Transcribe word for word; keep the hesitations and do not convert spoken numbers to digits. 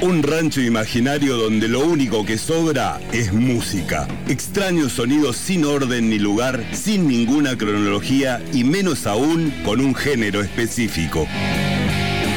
Un rancho imaginario donde lo único que sobra es música. Extraños sonidos sin orden ni lugar, sin ninguna cronología y menos aún con un género específico.